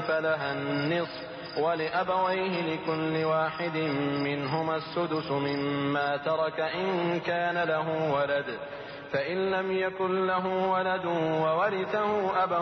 فلها النصف ولأبويه لكل واحد منهما السدس مما ترك إن كان له ولد فإن لم يكن له ولد وورثه أبواه